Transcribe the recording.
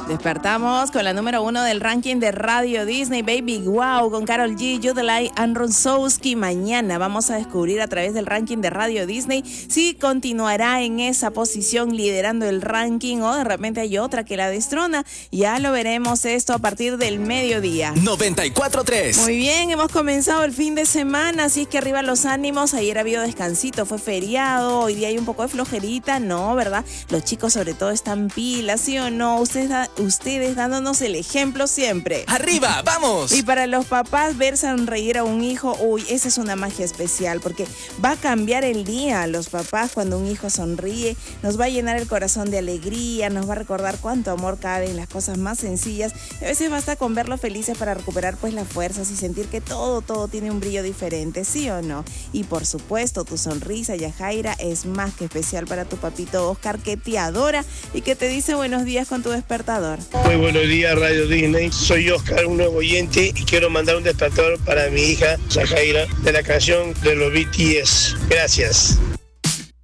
Despertamos con la número 1 del ranking de Radio Disney, Baby Wow, con Karol G, Judelai and Ronsowski. Mañana vamos a descubrir a través del ranking de Radio Disney si continuará en esa posición liderando el ranking o de repente hay otra que la destrona. Ya lo veremos esto a partir del mediodía. 94.3. Muy bien, hemos comenzado el fin de semana, así es que arriba los ánimos. Ayer ha habido descansito, fue feriado, hoy día hay un poco de flojerita, ¿no? ¿Verdad? Los chicos sobre todo están pilas, ¿sí o no? Ustedes dándonos el ejemplo siempre. ¡Arriba, vamos! Y para los papás, ver sonreír a un hijo, esa es una magia especial, porque va a cambiar el día. Los papás, cuando un hijo sonríe, nos va a llenar el corazón de alegría, nos va a recordar cuánto amor cabe en las cosas más sencillas. Y a veces basta con verlos felices para recuperar pues las fuerzas y sentir que todo tiene un brillo diferente, ¿sí o no? Y por supuesto, tu sonrisa, Yajaira, es más que especial para tu papito Oscar, que te adora y que te dice buenos días con tu despertador. Muy buenos días, Radio Disney. Soy Oscar, un nuevo oyente, y quiero mandar un despertador para mi hija, Yajaira, de la canción de los BTS. Gracias.